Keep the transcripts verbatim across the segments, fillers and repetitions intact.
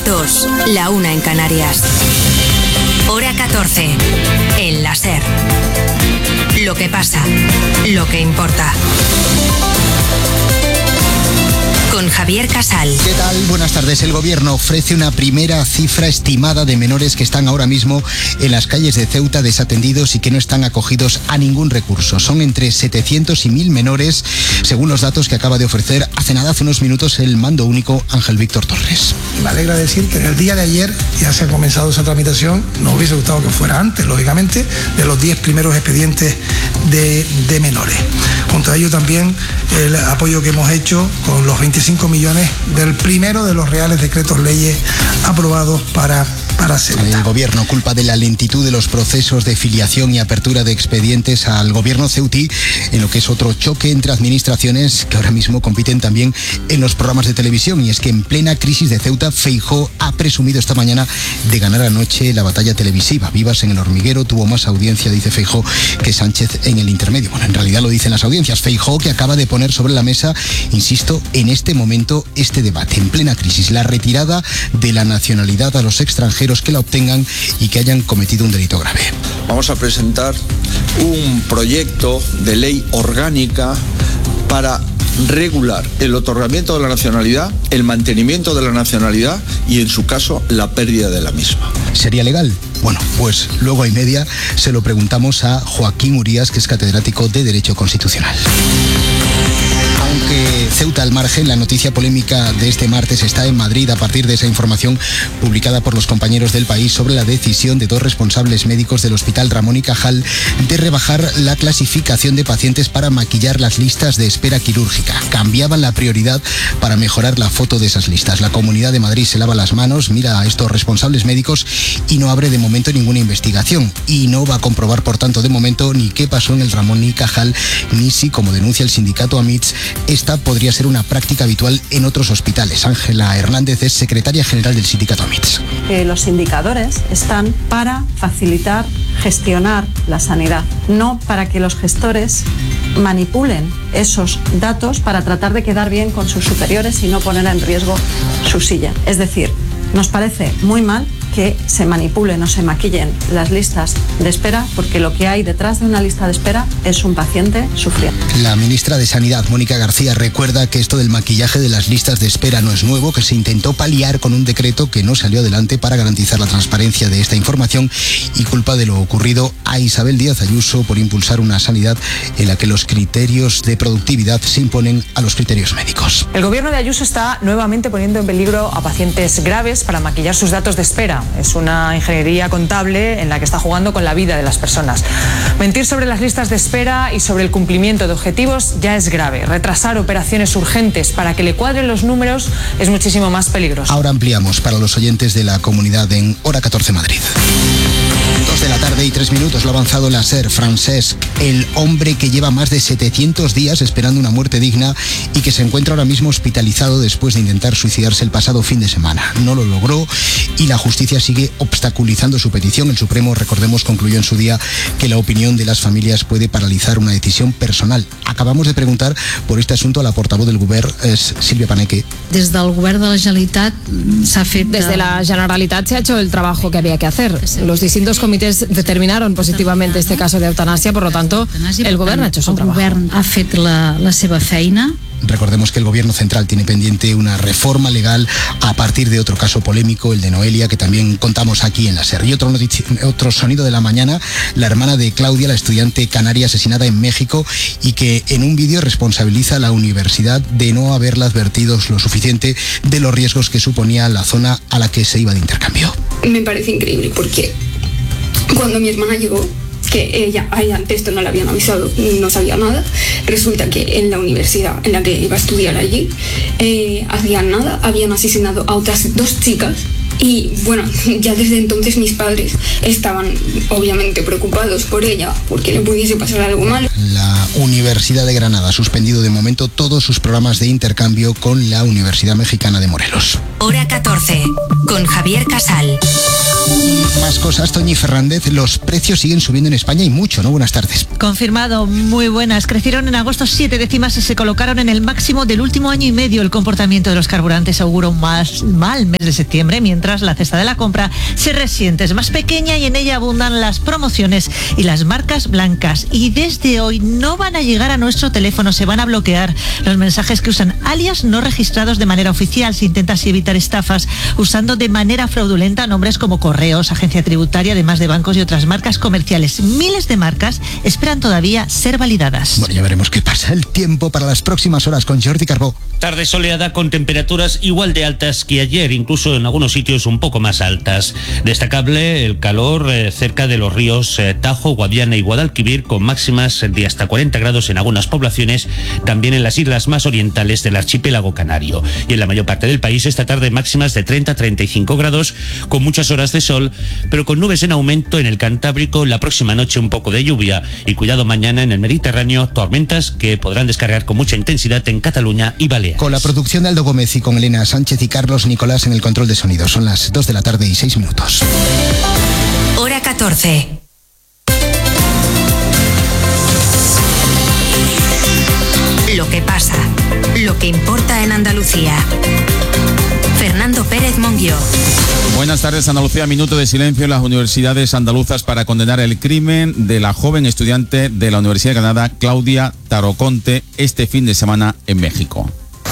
Las dos, la una en Canarias. Hora catorce, en la SER. Lo que pasa, lo que importa. Con Javier Casal. ¿Qué tal? Buenas tardes. El gobierno ofrece una primera cifra estimada de menores que están ahora mismo en las calles de Ceuta desatendidos y que no están acogidos a ningún recurso. Son entre setecientos y mil menores, según los datos que acaba de ofrecer hace nada, hace unos minutos, el mando único Ángel Víctor Torres. Me alegra decir que en el día de ayer ya se ha comenzado esa tramitación. Nos hubiese gustado que fuera antes, lógicamente, de los diez primeros expedientes de, de menores. Junto a ello también el apoyo que hemos hecho con los veinticinco millones del primero de los reales decretos leyes aprobados para, para Ceuta. El gobierno culpa de la lentitud de los procesos de filiación y apertura de expedientes al gobierno ceutí, en lo que es otro choque entre administraciones que ahora mismo compiten también en los programas de televisión. Y es que en plena crisis de Ceuta, Feijóo ha presumido esta mañana de ganar anoche la batalla televisiva. Vivas en el hormiguero tuvo más audiencia, dice Feijóo, que Sánchez en el intermedio. Bueno, en realidad lo dicen las audiencias. Feijóo, que acaba de poner sobre la mesa, insisto, en este momento este debate en plena crisis, la retirada de la nacionalidad a los extranjeros que la obtengan y que hayan cometido un delito grave. Vamos a presentar un proyecto de ley orgánica para regular el otorgamiento de la nacionalidad, el mantenimiento de la nacionalidad y, en su caso, la pérdida de la misma. ¿Sería legal? Bueno, pues luego y media se lo preguntamos a Joaquín Urías, que es catedrático de Derecho Constitucional. Aunque Ceuta al margen, la noticia polémica de este martes está en Madrid a partir de esa información publicada por los compañeros del País sobre la decisión de dos responsables médicos del Hospital Ramón y Cajal de rebajar la clasificación de pacientes para maquillar las listas de espera quirúrgica. Cambiaban la prioridad para mejorar la foto de esas listas. La Comunidad de Madrid se lava las manos, mira a estos responsables médicos y no abre de momento ninguna investigación. Y no va a comprobar, por tanto, de momento ni qué pasó en el Ramón y Cajal, ni si, como denuncia el sindicato AMITS, esta podría ser una práctica habitual en otros hospitales. Ángela Hernández es secretaria general del sindicato AMITS. Que los indicadores están para facilitar, gestionar la sanidad, no para que los gestores manipulen esos datos para tratar de quedar bien con sus superiores y no poner en riesgo su silla. Es decir, nos parece muy mal que se manipulen o se maquillen las listas de espera, porque lo que hay detrás de una lista de espera es un paciente sufriendo. La ministra de Sanidad, Mónica García, recuerda que esto del maquillaje de las listas de espera no es nuevo, que se intentó paliar con un decreto que no salió adelante para garantizar la transparencia de esta información, y culpa de lo ocurrido a Isabel Díaz Ayuso por impulsar una sanidad en la que los criterios de productividad se imponen a los criterios médicos. El gobierno de Ayuso está nuevamente poniendo en peligro a pacientes graves para maquillar sus datos de espera. Es una ingeniería contable en la que está jugando con la vida de las personas. Mentir sobre las listas de espera y sobre el cumplimiento de objetivos ya es grave. Retrasar operaciones urgentes para que le cuadren los números es muchísimo más peligroso. Ahora ampliamos para los oyentes de la comunidad en Hora catorce Madrid. Dos de la tarde y tres minutos, lo ha avanzado la SER. Francesc, el hombre que lleva más de setecientos días esperando una muerte digna y que se encuentra ahora mismo hospitalizado después de intentar suicidarse el pasado fin de semana. No lo logró y la justicia sigue obstaculizando su petición. El Supremo, recordemos, concluyó en su día que la opinión de las familias puede paralizar una decisión personal. Acabamos de preguntar por este asunto a la portavoz del Govern, es Sílvia Paneque. Desde el Govern de la Generalitat se ha fet... Desde la Generalitat se ha hecho el trabajo que había que hacer. Los distintos comités determinaron positivamente este caso de eutanasia, por lo tanto, el Govern ha hecho su trabajo. El Govern ha fet la, la seva feina. Recordemos que el Gobierno Central tiene pendiente una reforma legal a partir de otro caso polémico, el de Noelia, que también contamos aquí en la SER. Y otro, notici- otro sonido de la mañana, la hermana de Claudia, la estudiante canaria asesinada en México, y que en un vídeo responsabiliza a la universidad de no haberla advertido lo suficiente de los riesgos que suponía la zona a la que se iba de intercambio. Me parece increíble porque cuando mi hermana llegó, que ella, a ella antes esto no le habían avisado, no sabía nada. Resulta que en la universidad en la que iba a estudiar allí, eh, hacían nada, habían asesinado a otras dos chicas. Y bueno, ya desde entonces mis padres estaban obviamente preocupados por ella, porque le pudiese pasar algo malo. La Universidad de Granada ha suspendido de momento todos sus programas de intercambio con la Universidad Mexicana de Morelos. Hora catorce, con Javier Casal. Más cosas, Toñi Fernández, los precios siguen subiendo en España y mucho, ¿no? Buenas tardes. Confirmado, muy buenas. Crecieron en agosto siete décimas y se colocaron en el máximo del último año y medio. El comportamiento de los carburantes augura un más, mal mes de septiembre, mientras la cesta de la compra se resiente. Es más pequeña y en ella abundan las promociones y las marcas blancas. Y desde hoy no van a llegar a nuestro teléfono, se van a bloquear los mensajes que usan alias no registrados de manera oficial. Se intenta así evitar estafas usando de manera fraudulenta nombres como Correos, Agencia Tributaria, además de bancos y otras marcas comerciales. Miles de marcas esperan todavía ser validadas. Bueno, ya veremos qué pasa. El tiempo para las próximas horas con Jordi Carbó. Tarde soleada con temperaturas igual de altas que ayer, incluso en algunos sitios un poco más altas. Destacable el calor eh, cerca de los ríos eh, Tajo, Guadiana y Guadalquivir, con máximas de hasta cuarenta grados en algunas poblaciones, también en las islas más orientales del archipiélago canario. Y en la mayor parte del país esta tarde máximas de treinta a treinta y cinco grados, con muchas horas de sol, pero con nubes en aumento en el Cantábrico. La próxima noche un poco de lluvia y cuidado mañana en el Mediterráneo, tormentas que podrán descargar con mucha intensidad en Cataluña y Baleares. Con la producción de Aldo Gómez y con Elena Sánchez y Carlos Nicolás en el control de sonido. Son las dos de la tarde y seis minutos. Hora catorce. Lo que pasa, lo que importa en Andalucía. Fernando Pérez Monguió. Buenas tardes, Andalucía. Minuto de silencio en las universidades andaluzas para condenar el crimen de la joven estudiante de la Universidad de Granada, Claudia Taroconte, este fin de semana en México.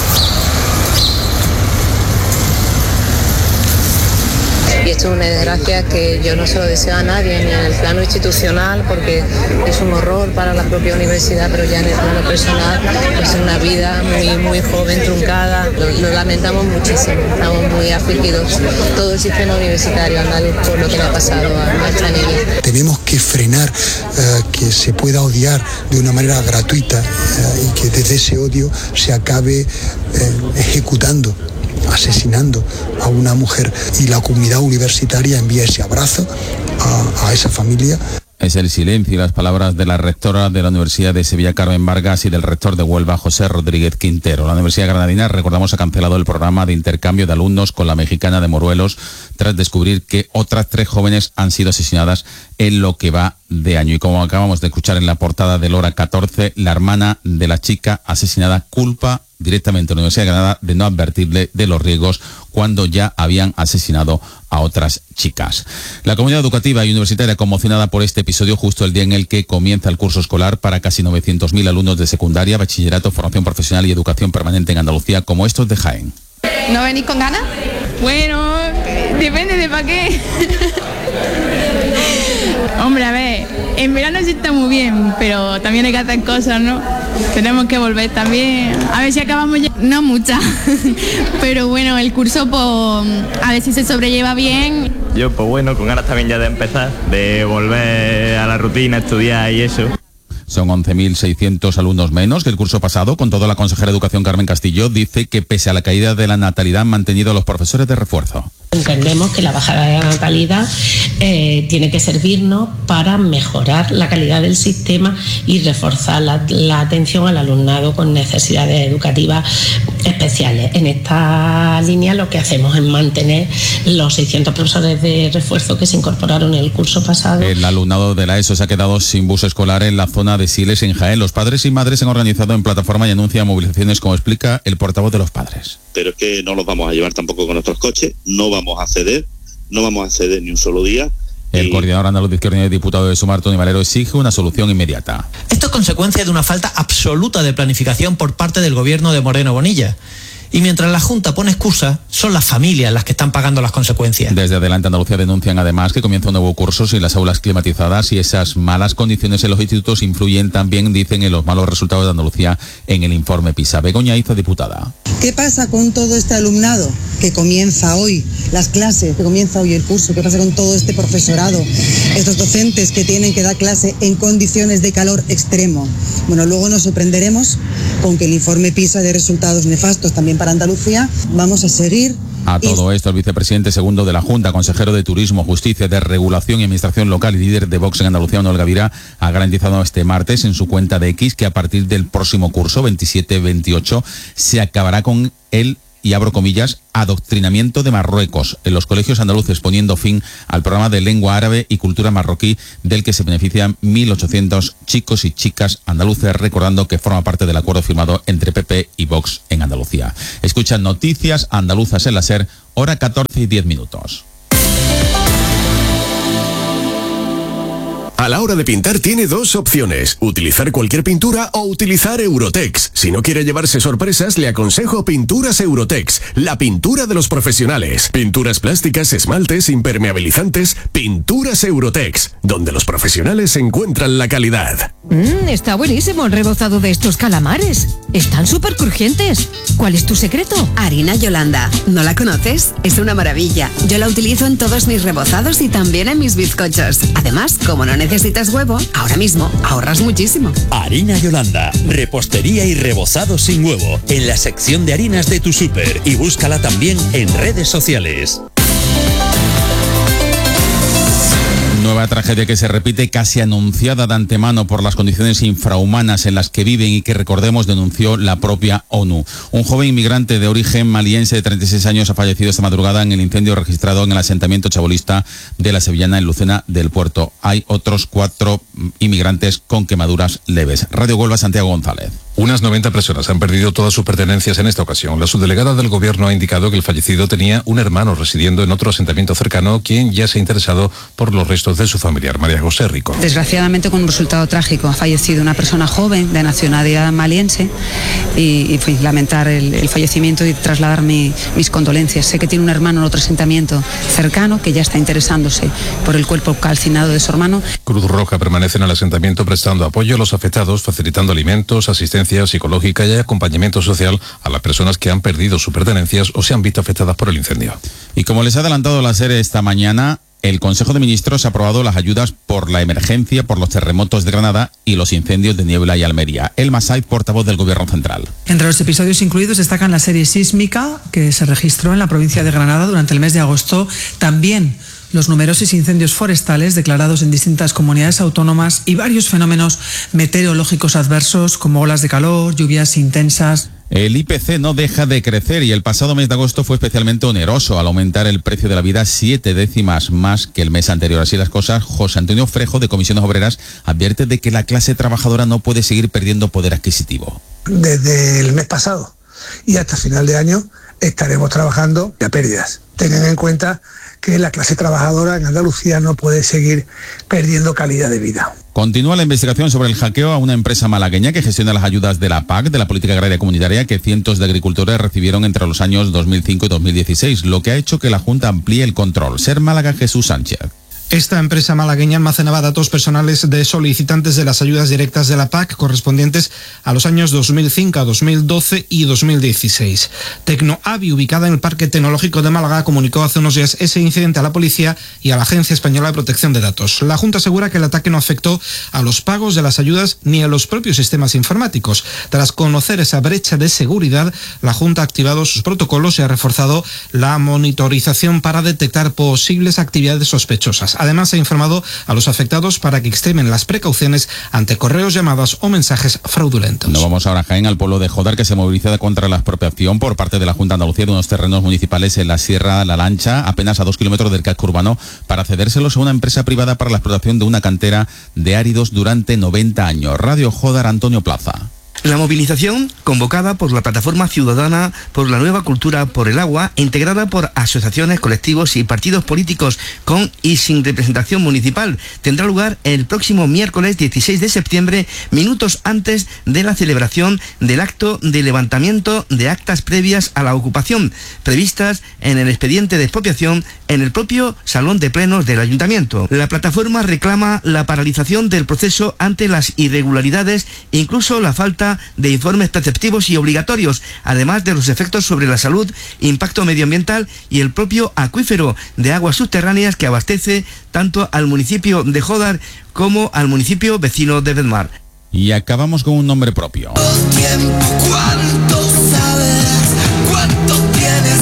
Y esto es una desgracia que yo no se lo deseo a nadie, ni en el plano institucional, porque es un horror para la propia universidad, pero ya en el plano personal es una vida muy, muy joven, truncada. Lo, lo lamentamos muchísimo, estamos muy afligidos, todo el sistema universitario andaluz, por lo que le ha pasado a nuestra niña. Tenemos que frenar uh, que se pueda odiar de una manera gratuita uh, y que desde ese odio se acabe uh, ejecutando, asesinando a una mujer, y la comunidad universitaria envía ese abrazo a, a esa familia. Es el silencio y las palabras de la rectora de la Universidad de Sevilla, Carmen Vargas, y del rector de Huelva, José Rodríguez Quintero. La Universidad Granadina, recordamos, ha cancelado el programa de intercambio de alumnos con la mexicana de Moruelos tras descubrir que otras tres jóvenes han sido asesinadas en lo que va de año. Y como acabamos de escuchar en la portada del Hora catorce, la hermana de la chica asesinada culpa directamente a la Universidad de Granada de no advertirle de los riesgos cuando ya habían asesinado a otras chicas. La comunidad educativa y universitaria conmocionada por este episodio justo el día en el que comienza el curso escolar para casi novecientos mil alumnos de secundaria, bachillerato, formación profesional y educación permanente en Andalucía, como estos de Jaén. ¿No venís con ganas? Bueno, depende de para qué. Hombre, a ver, en verano sí está muy bien, pero también hay que hacer cosas, ¿no? Tenemos que volver también. A ver si acabamos ya. No mucha, pero bueno, el curso, pues, a ver si se sobrelleva bien. Yo, pues bueno, con ganas también ya de empezar, de volver a la rutina, estudiar y eso. Son once mil seiscientos alumnos menos que el curso pasado. Con todo, la consejera de Educación, Carmen Castillo, dice que pese a la caída de la natalidad han mantenido a los profesores de refuerzo. Entendemos que la bajada de la natalidad eh, tiene que servirnos para mejorar la calidad del sistema y reforzar la, la atención al alumnado con necesidades educativas especiales. En esta línea lo que hacemos es mantener los seiscientos profesores de refuerzo que se incorporaron en el curso pasado. El alumnado de la ESO se ha quedado sin bus escolar en la zona de Siles, en Jaén. Los padres y madres se han organizado en plataforma y anuncian movilizaciones, como explica el portavoz de los padres. Pero es que no los vamos a llevar tampoco con nuestros coches, no vamos a ceder, no vamos a ceder ni un solo día. El y... coordinador andaluz de Izquierda y diputado de Sumar, Tony Valero, exige una solución inmediata. Esto es consecuencia de una falta absoluta de planificación por parte del gobierno de Moreno Bonilla. Y mientras la Junta pone excusas, son las familias las que están pagando las consecuencias. Desde Adelante Andalucía denuncian además que comienza un nuevo curso sin las aulas climatizadas, y esas malas condiciones en los institutos influyen también, dicen, en los malos resultados de Andalucía en el informe PISA. Begoña Iza, diputada. ¿Qué pasa con todo este alumnado que comienza hoy las clases, que comienza hoy el curso? ¿Qué pasa con todo este profesorado? Estos docentes que tienen que dar clase en condiciones de calor extremo. Bueno, luego nos sorprenderemos con que el informe PISA de resultados nefastos también para Andalucía. Vamos a seguir. A todo esto, el vicepresidente segundo de la Junta, consejero de Turismo, Justicia, de Regulación y Administración Local y líder de Vox en Andalucía, Manuel Gavira, ha garantizado este martes en su cuenta de X que a partir del próximo curso veintisiete veintiocho se acabará con el y abro comillas, adoctrinamiento de Marruecos en los colegios andaluces, poniendo fin al programa de lengua árabe y cultura marroquí del que se benefician mil ochocientos chicos y chicas andaluces, recordando que forma parte del acuerdo firmado entre P P y Vox en Andalucía. Escuchan Noticias Andaluzas en la SER, hora catorce y diez minutos. A la hora de pintar tiene dos opciones, utilizar cualquier pintura o utilizar Eurotex. Si no quiere llevarse sorpresas, le aconsejo Pinturas Eurotex, la pintura de los profesionales. Pinturas plásticas, esmaltes, impermeabilizantes, Pinturas Eurotex, donde los profesionales encuentran la calidad. Mmm, está buenísimo el rebozado de estos calamares. Están súper crujientes. ¿Cuál es tu secreto? Harina Yolanda. ¿No la conoces? Es una maravilla. Yo la utilizo en todos mis rebozados y también en mis bizcochos. Además, como no necesitas huevo, ahora mismo ahorras muchísimo. Harina Yolanda, repostería y rebozado sin huevo, en la sección de harinas de tu súper, y búscala también en redes sociales. Nueva tragedia que se repite, casi anunciada de antemano por las condiciones infrahumanas en las que viven y que, recordemos, denunció la propia ONU. Un joven inmigrante de origen maliense de treinta y seis años ha fallecido esta madrugada en el incendio registrado en el asentamiento chabolista de La Sevillana, en Lucena del Puerto. Hay otros cuatro inmigrantes con quemaduras leves. Radio Huelva, Santiago González. Unas noventa personas han perdido todas sus pertenencias en esta ocasión. La subdelegada del Gobierno ha indicado que el fallecido tenía un hermano residiendo en otro asentamiento cercano, quien ya se ha interesado por los restos de su familiar, María José Rico. Desgraciadamente, con un resultado trágico, ha fallecido una persona joven de nacionalidad maliense y, y pues, lamentar el, el fallecimiento y trasladar mi, mis condolencias. Sé que tiene un hermano en otro asentamiento cercano que ya está interesándose por el cuerpo calcinado de su hermano. Cruz Roja permanece en el asentamiento prestando apoyo a los afectados, facilitando alimentos, asistencia psicológica y acompañamiento social a las personas que han perdido sus pertenencias o se han visto afectadas por el incendio. Y como les ha adelantado la SER esta mañana, el Consejo de Ministros ha aprobado las ayudas por la emergencia por los terremotos de Granada y los incendios de Niebla y Almería. Elma Saiz, portavoz del Gobierno Central. Entre los episodios incluidos destacan la serie sísmica que se registró en la provincia de Granada durante el mes de agosto, también los numerosos incendios forestales declarados en distintas comunidades autónomas y varios fenómenos meteorológicos adversos como olas de calor, lluvias intensas. El I P C no deja de crecer y el pasado mes de agosto fue especialmente oneroso al aumentar el precio de la vida siete décimas más que el mes anterior. Así las cosas, José Antonio Frejo, de Comisiones Obreras, advierte de que la clase trabajadora no puede seguir perdiendo poder adquisitivo. Desde el mes pasado y hasta final de año estaremos trabajando a pérdidas. Tengan en cuenta que la clase trabajadora en Andalucía no puede seguir perdiendo calidad de vida. Continúa la investigación sobre el hackeo a una empresa malagueña que gestiona las ayudas de la P A C, de la Política Agraria Comunitaria, que cientos de agricultores recibieron entre los años dos mil cinco y dos mil dieciséis, lo que ha hecho que la Junta amplíe el control. SER Málaga, Jesús Sánchez. Esta empresa malagueña almacenaba datos personales de solicitantes de las ayudas directas de la P A C correspondientes a los años dos mil cinco, dos mil doce y dos mil dieciséis. Tecnoavi, ubicada en el Parque Tecnológico de Málaga, comunicó hace unos días ese incidente a la policía y a la Agencia Española de Protección de Datos. La Junta asegura que el ataque no afectó a los pagos de las ayudas ni a los propios sistemas informáticos. Tras conocer esa brecha de seguridad, la Junta ha activado sus protocolos y ha reforzado la monitorización para detectar posibles actividades sospechosas. Además, ha informado a los afectados para que extremen las precauciones ante correos, llamadas o mensajes fraudulentos. Nos vamos ahora a Jaén, al pueblo de Jodar, que se moviliza contra la expropiación por parte de la Junta de Andalucía de unos terrenos municipales en la Sierra La Lancha, apenas a dos kilómetros del casco urbano, para cedérselos a una empresa privada para la explotación de una cantera de áridos durante noventa años. Radio Jodar, Antonio Plaza. La movilización, convocada por la Plataforma Ciudadana por la Nueva Cultura por el Agua, integrada por asociaciones, colectivos y partidos políticos con y sin representación municipal, tendrá lugar el próximo miércoles dieciséis de septiembre, minutos antes de la celebración del acto de levantamiento de actas previas a la ocupación, previstas en el expediente de expropiación en el propio Salón de Plenos del Ayuntamiento. La plataforma reclama la paralización del proceso ante las irregularidades e incluso la falta de informes preceptivos y obligatorios, además de los efectos sobre la salud, impacto medioambiental y el propio acuífero de aguas subterráneas que abastece tanto al municipio de Jodar como al municipio vecino de Bedmar. Y acabamos con un nombre propio. El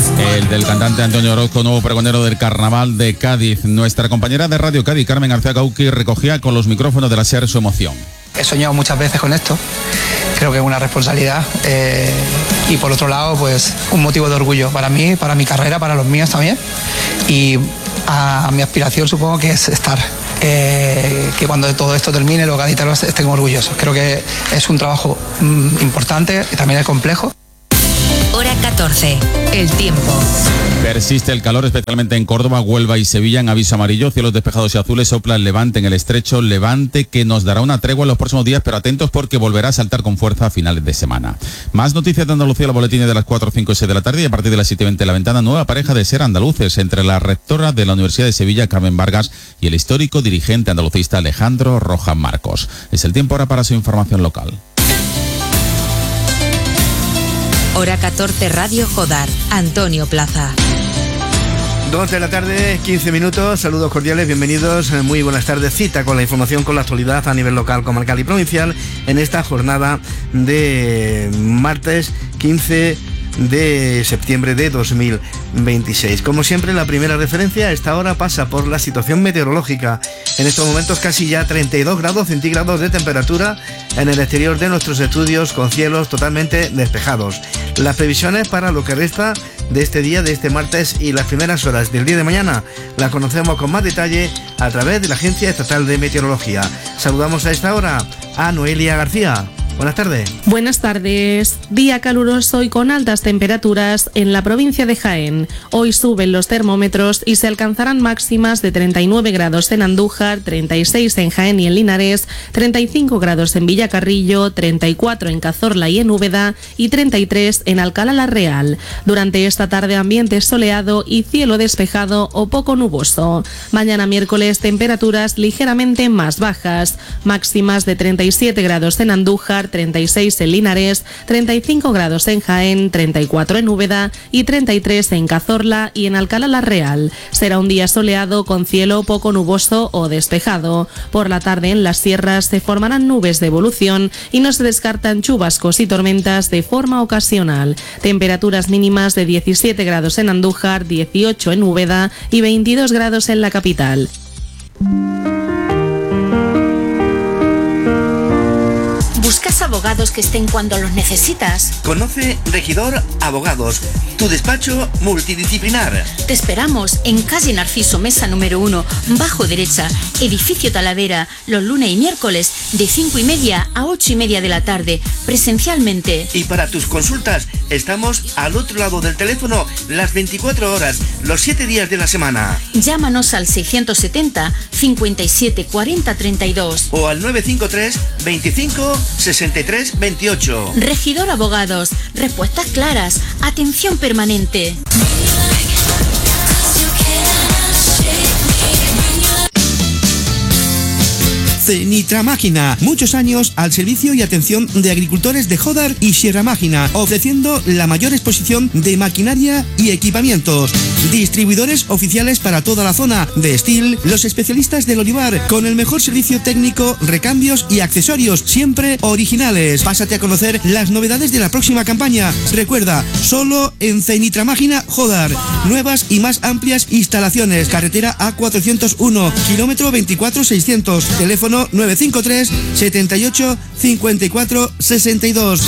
del cantante Antonio Orozco, nuevo pregonero del Carnaval de Cádiz. Nuestra compañera de Radio Cádiz, Carmen García Cauqui, recogía con los micrófonos de la SER su emoción. He soñado muchas veces con esto, creo que es una responsabilidad eh, y por otro lado pues un motivo de orgullo para mí, para mi carrera, para los míos también, y a, a mi aspiración supongo que es estar, eh, que cuando todo esto termine los gaditanos estén orgullosos. Creo que es un trabajo mm, importante y también es complejo. Hora catorce, el tiempo. Persiste el calor, especialmente en Córdoba, Huelva y Sevilla, en aviso amarillo, cielos despejados y azules, sopla el levante en el estrecho, levante que nos dará una tregua en los próximos días, pero atentos porque volverá a saltar con fuerza a finales de semana. Más noticias de Andalucía, los boletines de las cuatro, cinco y seis de la tarde, y a partir de las siete y veinte la ventana, nueva pareja de ser andaluces entre la rectora de la Universidad de Sevilla, Carmen Vargas, y el histórico dirigente andalucista Alejandro Rojas Marcos. Es el tiempo ahora para su información local. Hora catorce, Radio Jodar, Antonio Plaza. Dos de la tarde, quince minutos, saludos cordiales, bienvenidos, muy buenas tardes. Cita con la información, con la actualidad a nivel local, comarcal y provincial en esta jornada de martes quince de septiembre de dos mil veintiséis. Como siempre, la primera referencia a esta hora pasa por la situación meteorológica. En estos momentos casi ya treinta y dos grados centígrados de temperatura en el exterior de nuestros estudios, con cielos totalmente despejados. Las previsiones para lo que resta de este día, de este martes y las primeras horas del día de mañana las conocemos con más detalle a través de la Agencia Estatal de Meteorología. Saludamos a esta hora a Noelia García. Buenas tardes. Buenas tardes. Día caluroso y con altas temperaturas en la provincia de Jaén. Hoy suben los termómetros y se alcanzarán máximas de treinta y nueve grados en Andújar, treinta y seis en Jaén y en Linares, treinta y cinco grados en Villacarrillo, treinta y cuatro en Cazorla y en Úbeda y treinta y tres en Alcalá la Real. Durante esta tarde ambiente soleado y cielo despejado o poco nuboso. Mañana miércoles temperaturas ligeramente más bajas, máximas de treinta y siete grados en Andújar, treinta y seis en Linares, treinta y cinco grados en Jaén, treinta y cuatro en Úbeda y treinta y tres en Cazorla y en Alcalá la Real. Será un día soleado con cielo poco nuboso o despejado. Por la tarde en las sierras se formarán nubes de evolución y no se descartan chubascos y tormentas de forma ocasional. Temperaturas mínimas de diecisiete grados en Andújar, dieciocho en Úbeda y veintidós grados en la capital. ¿Buscas abogados que estén cuando los necesitas? Conoce Regidor Abogados, tu despacho multidisciplinar. Te esperamos en calle Narciso Mesa número uno, bajo derecha, edificio Talavera, los lunes y miércoles de cinco y media a ocho y media de la tarde, presencialmente. Y para tus consultas, estamos al otro lado del teléfono las veinticuatro horas, los siete días de la semana. Llámanos al seiscientos setenta, cincuenta y siete, cuarenta, treinta y dos. O al nueve cinco tres, veinticinco, sesenta y tres, veintiocho. Regidor Abogados, respuestas claras, atención permanente. Cenitra Máquina, muchos años al servicio y atención de agricultores de Jodar y Sierra Máquina, ofreciendo la mayor exposición de maquinaria y equipamientos. Distribuidores oficiales para toda la zona de Steel, los especialistas del olivar, con el mejor servicio técnico, recambios y accesorios, siempre originales. Pásate a conocer las novedades de la próxima campaña. Recuerda, solo en Cenitra Máquina Jodar. Nuevas y más amplias instalaciones. Carretera A cuatrocientos uno, kilómetro veinticuatro seiscientos, teléfono nueve cinco tres, setenta y ocho, cincuenta y cuatro, sesenta y dos.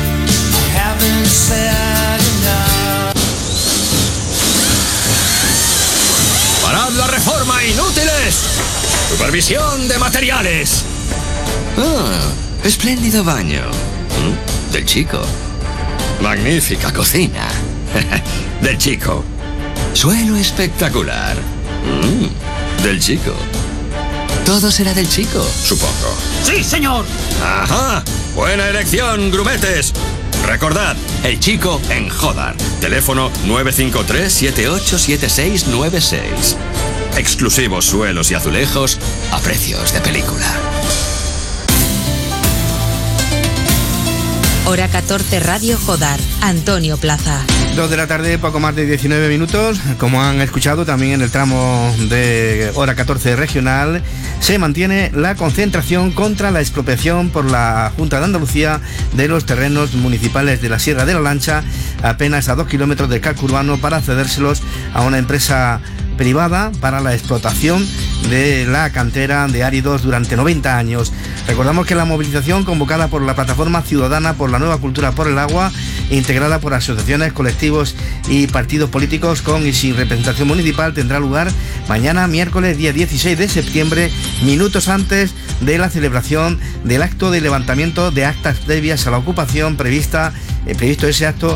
¡Parad la reforma, inútiles! Supervisión de materiales. Ah, espléndido baño. ¿Mm? Del chico. Magnífica cocina. Del chico. Suelo espectacular. ¿Mm? Del chico. Todo será del chico, supongo. ¡Sí, señor! ¡Ajá! Buena elección, grumetes. Recordad, el chico en Jodar. Teléfono nueve cinco tres, siete ocho siete seis nueve seis. Exclusivos suelos y azulejos a precios de película. Hora catorce Radio Jodar, Antonio Plaza. Dos de la tarde, poco más de diecinueve minutos. Como han escuchado también en el tramo de Hora catorce regional, se mantiene la concentración contra la expropiación por la Junta de Andalucía de los terrenos municipales de la Sierra de la Lancha, apenas a dos kilómetros del casco urbano, para cedérselos a una empresa privada para la explotación de la cantera de áridos durante noventa años. Recordamos que la movilización convocada por la Plataforma Ciudadana por la Nueva Cultura por el Agua, integrada por asociaciones, colectivos y partidos políticos con y sin representación municipal, tendrá lugar mañana, miércoles, día dieciséis de septiembre, minutos antes de la celebración del acto de levantamiento de actas previas a la ocupación prevista, eh, previsto ese acto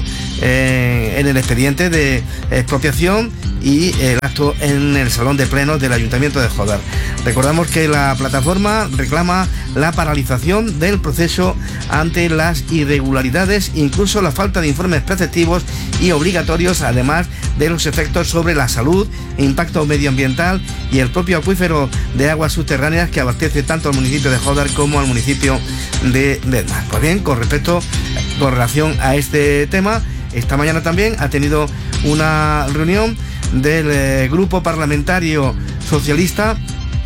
eh, en el expediente de expropiación y el acto en el Salón de Plenos del Ayuntamiento de Jodar. Recordamos que la plataforma reclama la paralización del proceso ante las irregularidades, incluso la falta de informes preceptivos y obligatorios, además de los efectos sobre la salud, impacto medioambiental y el propio acuífero de aguas subterráneas que abastece tanto al municipio de Jodar como al municipio de Bedmar. Pues bien, con respecto, con relación a este tema, esta mañana también ha tenido una reunión del eh, Grupo Parlamentario Socialista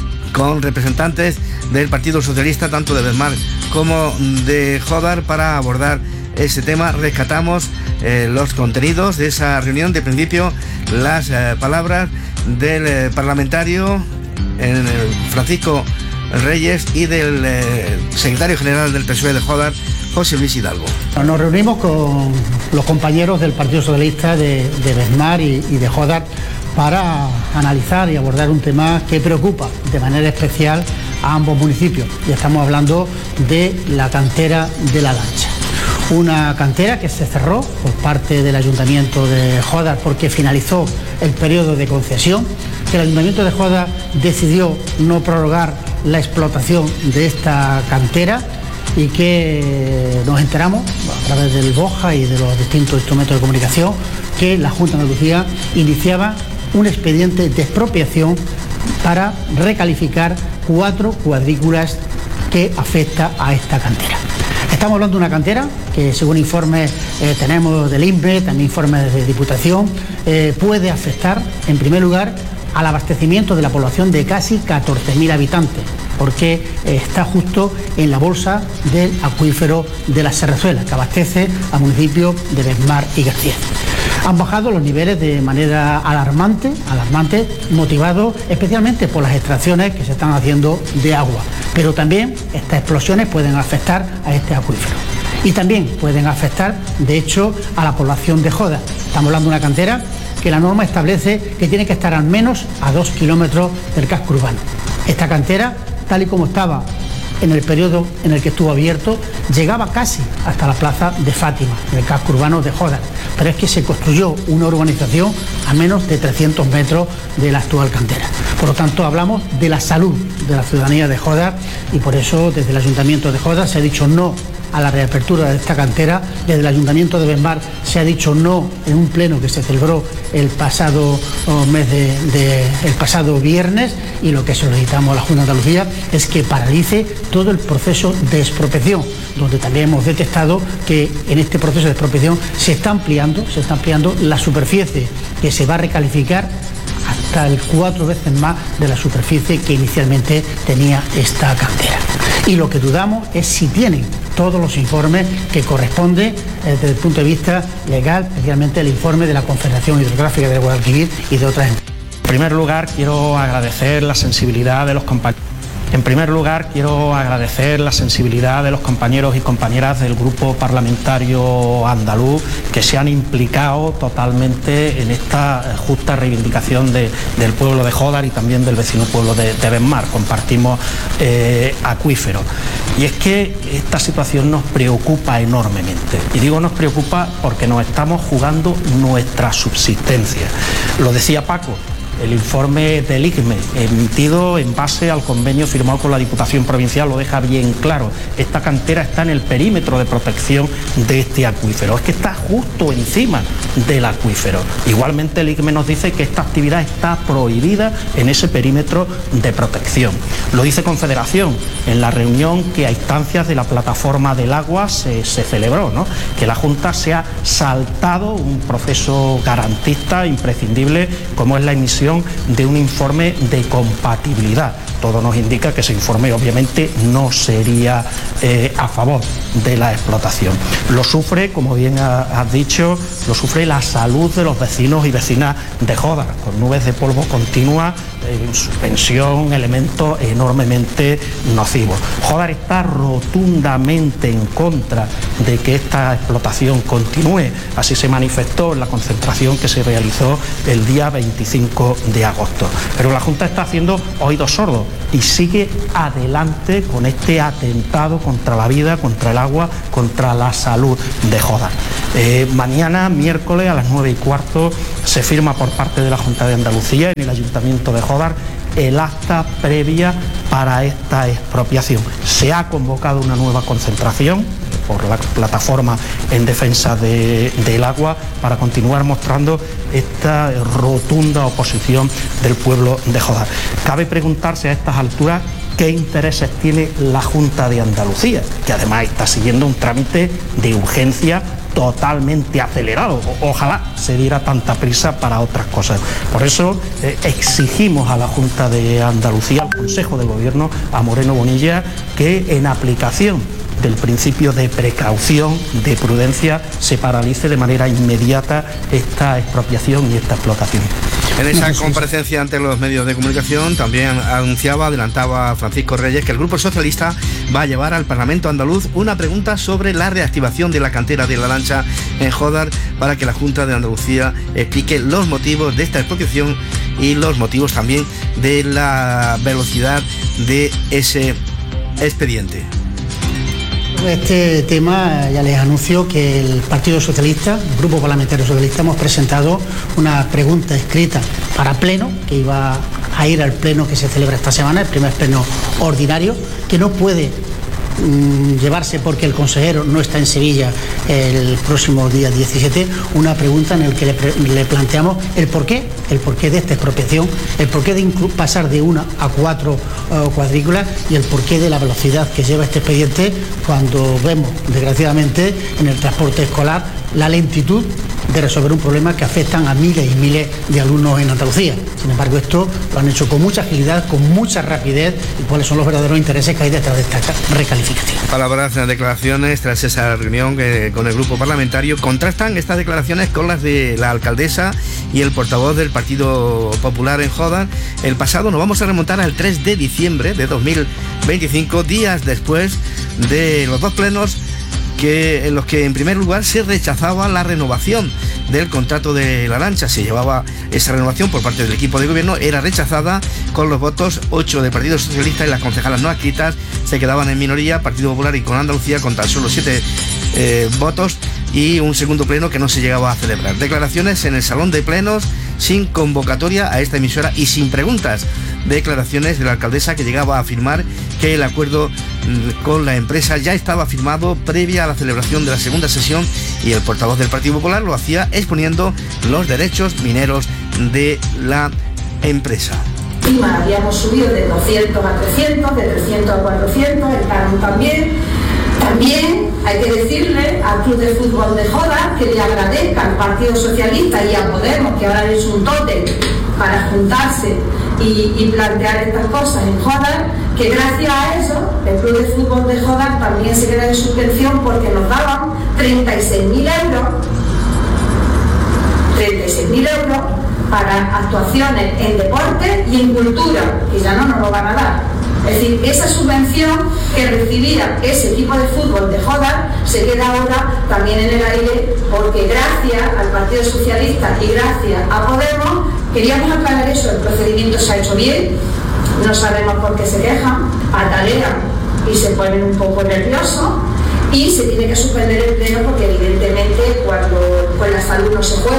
con representantes del Partido Socialista, tanto de Bedmar como de Jodar, para abordar ese tema. Rescatamos eh, los contenidos de esa reunión. De principio, las eh, palabras del eh, parlamentario eh, Francisco Reyes y del eh, secretario general del P S O E de Jodar, José Luis Hidalgo. Nos reunimos con los compañeros del Partido Socialista de, de Bedmar y, y de Jodar para analizar y abordar un tema que preocupa de manera especial a ambos municipios. Y estamos hablando de la cantera de la Lancha. Una cantera que se cerró por parte del Ayuntamiento de Jodar porque finalizó el periodo de concesión, que el Ayuntamiento de Jodar decidió no prorrogar la explotación de esta cantera y que nos enteramos a través del BOJA y de los distintos instrumentos de comunicación que la Junta de Andalucía iniciaba un expediente de expropiación para recalificar cuatro cuadrículas que afecta a esta cantera. Estamos hablando de una cantera que, según informes eh, tenemos del I N V E, también informes de Diputación, eh, puede afectar, en primer lugar, al abastecimiento de la población de casi catorce mil habitantes, porque eh, está justo en la bolsa del acuífero de la Serrazuela, que abastece al municipio de Bedmar y García. Han bajado los niveles de manera alarmante, alarmante, motivado especialmente por las extracciones que se están haciendo de agua. Pero también estas explosiones pueden afectar a este acuífero. Y también pueden afectar, de hecho, a la población de Jodar. Estamos hablando de una cantera que la norma establece que tiene que estar al menos a dos kilómetros del casco urbano. Esta cantera, tal y como estaba en el periodo en el que estuvo abierto, llegaba casi hasta la plaza de Fátima, en el casco urbano de Jodar. Pero es que se construyó una urbanización a menos de trescientos metros de la actual cantera. Por lo tanto, hablamos de la salud de la ciudadanía de Jodar y por eso desde el Ayuntamiento de Jodar se ha dicho no a la reapertura de esta cantera. Desde el Ayuntamiento de Bedmar se ha dicho no en un pleno que se celebró el pasado oh, mes de, de el pasado viernes, y lo que solicitamos a la Junta de Andalucía es que paralice todo el proceso de expropiación, donde también hemos detectado que en este proceso de expropiación se está ampliando, se está ampliando la superficie que se va a recalificar hasta el cuatro veces más de la superficie que inicialmente tenía esta cantera. Y lo que dudamos es si tienen todos los informes que corresponden eh, desde el punto de vista legal, especialmente el informe de la Confederación Hidrográfica de Guadalquivir y de otras entidades. En primer lugar, quiero agradecer la sensibilidad de los compañeros. En primer lugar, quiero agradecer la sensibilidad de los compañeros y compañeras del Grupo Parlamentario Andaluz que se han implicado totalmente en esta justa reivindicación de, del pueblo de Jodar y también del vecino pueblo de, de Bedmar. Compartimos eh, acuífero. Y es que esta situación nos preocupa enormemente. Y digo nos preocupa porque nos estamos jugando nuestra subsistencia. Lo decía Paco. el informe del I C M E, emitido en base al convenio firmado con la Diputación Provincial, lo deja bien claro. Esta cantera está en el perímetro de protección de este acuífero, es que está justo encima del acuífero. Igualmente el I C M E nos dice que esta actividad está prohibida en ese perímetro de protección. Lo dice Confederación en la reunión que a instancias de la plataforma del agua se, se celebró, ¿no? Que la Junta se ha saltado un proceso garantista imprescindible como es la emisión de un informe de compatibilidad. Todo nos indica que ese informe obviamente no sería eh, a favor de la explotación. Lo sufre, como bien ha, has dicho, lo sufre la salud de los vecinos y vecinas de Jódar, con nubes de polvo continua, en suspensión, elementos enormemente nocivos. Jódar está rotundamente en contra de que esta explotación continúe, así se manifestó en la concentración que se realizó el día veinticinco de agosto. Pero la Junta está haciendo oídos sordos y sigue adelante con este atentado contra la vida, contra el agua, contra la salud de Jódar. Eh, mañana, miércoles, a las nueve y cuarto, se firma por parte de la Junta de Andalucía en el Ayuntamiento de Jódar el acta previa para esta expropiación. Se ha convocado una nueva concentración por la plataforma en defensa de, del agua para continuar mostrando esta rotunda oposición del pueblo de Jódar. Cabe preguntarse a estas alturas qué intereses tiene la Junta de Andalucía, que además está siguiendo un trámite de urgencia totalmente acelerado. Ojalá se diera tanta prisa para otras cosas. Por eso eh, exigimos a la Junta de Andalucía, al Consejo de Gobierno, a Moreno Bonilla, que en aplicación del principio de precaución, de prudencia, se paralice de manera inmediata esta expropiación y esta explotación. En esa comparecencia ante los medios de comunicación también anunciaba, adelantaba Francisco Reyes, que el Grupo Socialista va a llevar al Parlamento andaluz una pregunta sobre la reactivación de la cantera de La Lancha en Jódar para que la Junta de Andalucía explique los motivos de esta expropiación y los motivos también de la velocidad de ese expediente. Este tema ya les anuncio que el Partido Socialista, el Grupo Parlamentario Socialista, hemos presentado una pregunta escrita para pleno, que iba a ir al pleno que se celebra esta semana, el primer pleno ordinario, que no puede mmm, llevarse porque el consejero no está en Sevilla el próximo día diecisiete, una pregunta en la que le, le planteamos el porqué, el porqué de esta expropiación, el porqué de pasar de una a cuatro uh, cuadrículas y el porqué de la velocidad que lleva este expediente cuando vemos, desgraciadamente, en el transporte escolar la lentitud de resolver un problema que afectan a miles y miles de alumnos en Andalucía. Sin embargo, esto lo han hecho con mucha agilidad, con mucha rapidez, y cuáles son los verdaderos intereses que hay detrás de esta recalificación. Palabras, declaraciones tras esa reunión que, con el grupo parlamentario. Contrastan estas declaraciones con las de la alcaldesa y el portavoz del Partido Popular en Jódar. El pasado, nos vamos a remontar al tres de diciembre de dos mil veinticinco, días después de los dos plenos que, en los que en primer lugar se rechazaba la renovación del contrato de La Lancha. Se llevaba esa renovación por parte del equipo de gobierno, era rechazada con los votos ocho del Partido Socialista y las concejalas no adscritas se quedaban en minoría, Partido Popular y con Andalucía con tan solo siete eh, votos y un segundo pleno que no se llegaba a celebrar. Declaraciones en el salón de plenos sin convocatoria a esta emisora y sin preguntas. Declaraciones de la alcaldesa que llegaba a afirmar que el acuerdo con la empresa ya estaba firmado previa a la celebración de la segunda sesión y el portavoz del Partido Popular lo hacía exponiendo los derechos mineros de la empresa. Habíamos subido de doscientos a trescientos, de trescientos a cuatrocientos, el canon también. También hay que decirle al Club de Fútbol de Jódar que le agradezca al Partido Socialista y a Podemos, que ahora es un tótem para juntarse y, y plantear estas cosas en Jódar, que gracias a eso el Club de Fútbol de Jódar también se queda en subvención porque nos daban treinta y seis mil euros, treinta y seis mil euros para actuaciones en deporte y en cultura, que ya no nos lo van a dar. Es decir, esa subvención que recibía ese equipo de fútbol de Jódar se queda ahora también en el aire porque gracias al Partido Socialista y gracias a Podemos, queríamos aclarar eso, el procedimiento se ha hecho bien, no sabemos por qué se quejan, patalean y se ponen un poco nerviosos y se tiene que suspender el pleno porque evidentemente cuando con la salud no se juega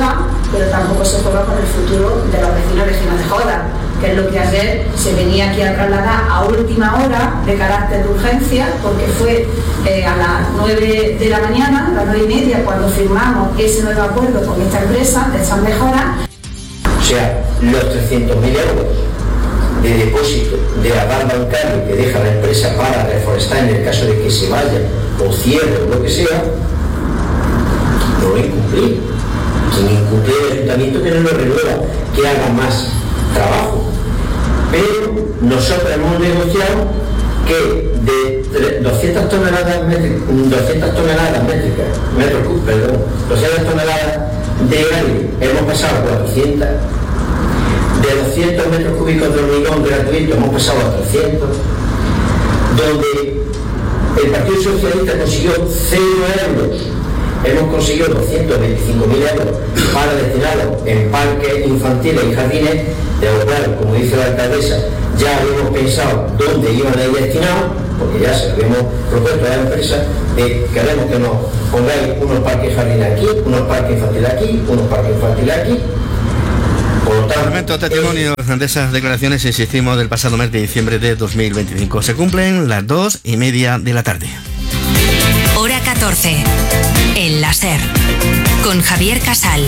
pero tampoco se juega con el futuro de los vecinos y vecinas de Joda, que es lo que ayer se venía aquí a trasladar a última hora de carácter de urgencia, porque fue eh, a las nueve de la mañana, a las nueve y media, cuando firmamos ese nuevo acuerdo con esta empresa de estas mejoras. O sea, los trescientos mil euros de depósito de aval bancario que deja la empresa para reforestar en el caso de que se vaya o cierre o lo que sea, no lo incumplí. Quien incumple el ayuntamiento que no lo renueva, que haga más trabajo. Pero nosotros hemos negociado que de doscientas toneladas métricas, doscientas toneladas métricas, metros cúbicos, perdón, doscientas toneladas de aire, hemos pasado a cuatrocientas. De doscientos metros cúbicos de hormigón gratuito hemos pasado a trescientos, donde el Partido Socialista consiguió cero euros, hemos conseguido doscientos veinticinco mil euros para destinarlos en parques infantiles y jardines, de lo cual, como dice la alcaldesa, ya habíamos pensado dónde iban a ir destinados, porque ya se lo habíamos propuesto a la empresa, eh, queremos que nos pongáis unos parques jardines aquí, unos parques infantiles aquí, unos parques infantiles aquí. Momento testimonio de esas declaraciones, insistimos, del pasado mes de diciembre de dos mil veinticinco. Se cumplen las dos y media de la tarde. Hora catorce. El láser. Con Javier Casal.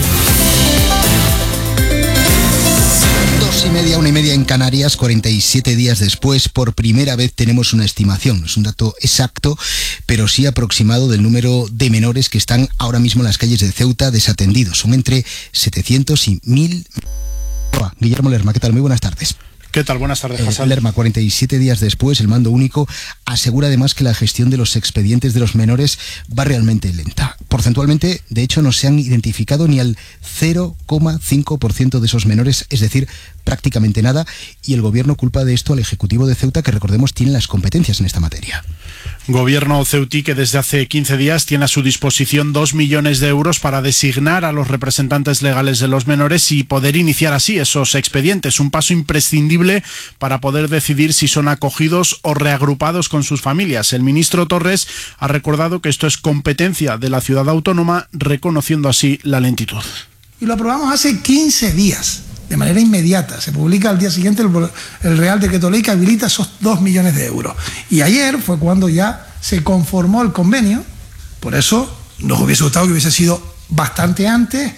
Dos y media, una y media en Canarias, cuarenta y siete días después, por primera vez tenemos una estimación. No es un dato exacto, pero sí aproximado del número de menores que están ahora mismo en las calles de Ceuta desatendidos. Son entre setecientos y mil. Guillermo Lerma, ¿qué tal? Muy buenas tardes. ¿Qué tal? Buenas tardes, Hassan. Eh, Lerma, cuarenta y siete días después, el mando único asegura además que la gestión de los expedientes de los menores va realmente lenta. Porcentualmente, de hecho, no se han identificado ni al cero coma cinco por ciento de esos menores, es decir, prácticamente nada, y el gobierno culpa de esto al Ejecutivo de Ceuta, que recordemos tiene las competencias en esta materia. Gobierno ceutí que desde hace quince días tiene a su disposición dos millones de euros para designar a los representantes legales de los menores y poder iniciar así esos expedientes, un paso imprescindible para poder decidir si son acogidos o reagrupados con sus familias. El ministro Torres ha recordado que esto es competencia de la ciudad autónoma, reconociendo así la lentitud. Y lo aprobamos hace quince días. De manera inmediata, se publica al día siguiente el, el Real Decreto Ley que habilita esos dos millones de euros. Y ayer fue cuando ya se conformó el convenio, por eso nos hubiese gustado que hubiese sido bastante antes.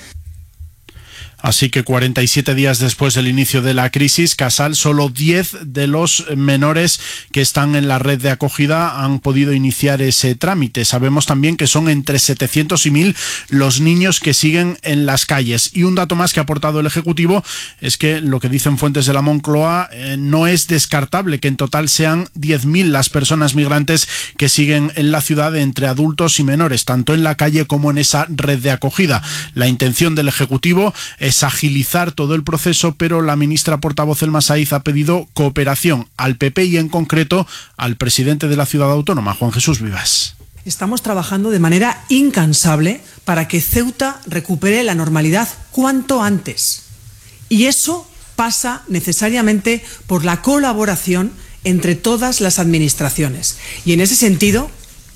Así que cuarenta y siete días después del inicio de la crisis, Casal, solo diez de los menores que están en la red de acogida han podido iniciar ese trámite. Sabemos también que son entre setecientos y mil los niños que siguen en las calles. Y un dato más que ha aportado el Ejecutivo es que lo que dicen fuentes de la Moncloa eh, no es descartable que en total sean diez mil las personas migrantes que siguen en la ciudad entre adultos y menores, tanto en la calle como en esa red de acogida. La intención del Ejecutivo es agilizar todo el proceso, pero la ministra portavoz Elma Saiz ha pedido cooperación al P P y en concreto al presidente de la ciudad autónoma, Juan Jesús Vivas. Estamos trabajando de manera incansable para que Ceuta recupere la normalidad cuanto antes. Y eso pasa necesariamente por la colaboración entre todas las administraciones. Y en ese sentido,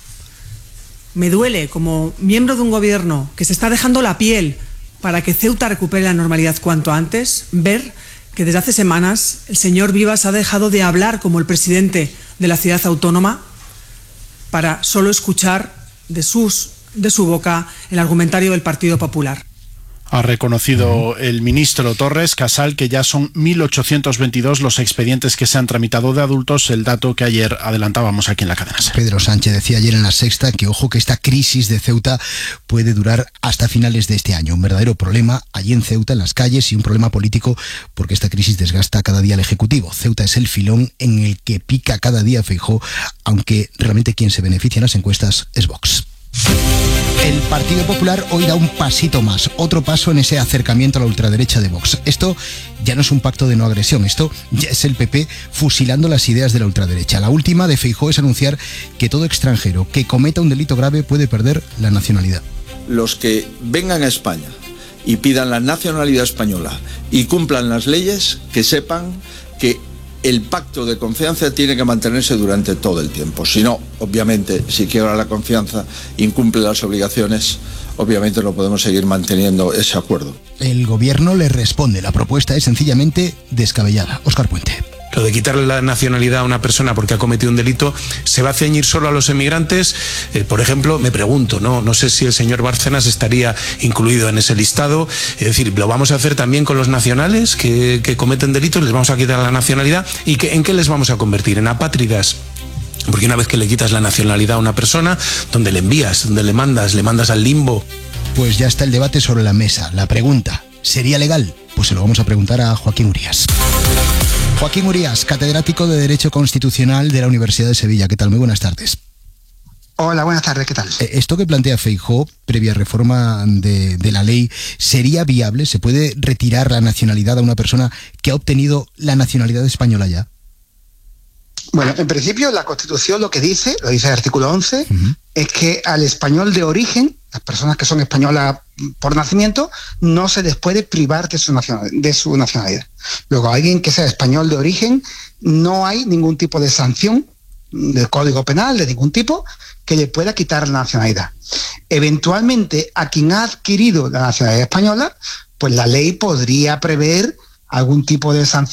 me duele, como miembro de un gobierno que se está dejando la piel para que Ceuta recupere la normalidad cuanto antes, ver que desde hace semanas el señor Vivas ha dejado de hablar como el presidente de la ciudad autónoma para solo escuchar de, sus, de su boca el argumentario del Partido Popular. Ha reconocido el ministro Torres, Casal, que ya son mil ochocientos veintidós los expedientes que se han tramitado de adultos, el dato que ayer adelantábamos aquí en la cadena SER. Pedro Sánchez decía ayer en La Sexta que ojo que esta crisis de Ceuta puede durar hasta finales de este año. Un verdadero problema allí en Ceuta, en las calles, y un problema político porque esta crisis desgasta cada día al Ejecutivo. Ceuta es el filón en el que pica cada día Feijóo, aunque realmente quien se beneficia en las encuestas es Vox. El Partido Popular hoy da un pasito más, otro paso en ese acercamiento a la ultraderecha de Vox. Esto ya no es un pacto de no agresión, esto ya es el P P fusilando las ideas de la ultraderecha. La última de Feijóo es anunciar que todo extranjero que cometa un delito grave puede perder la nacionalidad. Los que vengan a España y pidan la nacionalidad española y cumplan las leyes, que sepan que el pacto de confianza tiene que mantenerse durante todo el tiempo. Si no, obviamente, si quiebra la confianza, incumple las obligaciones, obviamente no podemos seguir manteniendo ese acuerdo. El gobierno le responde, la propuesta es sencillamente descabellada. Óscar Puente. Lo de quitarle la nacionalidad a una persona porque ha cometido un delito, ¿se va a ceñir solo a los emigrantes? Eh, por ejemplo, me pregunto, ¿no? no sé si el señor Bárcenas estaría incluido en ese listado. Es decir, ¿lo vamos a hacer también con los nacionales que, que cometen delitos? ¿Les vamos a quitar la nacionalidad? ¿Y que, en qué les vamos a convertir? ¿En apátridas? Porque una vez que le quitas la nacionalidad a una persona, ¿dónde le envías? ¿Dónde le mandas? ¿Le mandas al limbo? Pues ya está el debate sobre la mesa. La pregunta, ¿sería legal? Pues se lo vamos a preguntar a Joaquín Urías. Joaquín Urías, catedrático de Derecho Constitucional de la Universidad de Sevilla. ¿Qué tal? Muy buenas tardes. Hola, buenas tardes, ¿qué tal? Esto que plantea Feijóo, previa reforma de, de la ley, ¿sería viable? ¿Se puede retirar la nacionalidad a una persona que ha obtenido la nacionalidad española ya? Bueno, en principio la Constitución lo que dice, lo dice el artículo once, uh-huh. es que al español de origen, las personas que son españolas por nacimiento, no se les puede privar de su nacionalidad. De su nacionalidad. Luego, a alguien que sea español de origen, no hay ningún tipo de sanción del Código Penal, de ningún tipo, que le pueda quitar la nacionalidad. Eventualmente, a quien ha adquirido la nacionalidad española, pues la ley podría prever algún tipo de sanción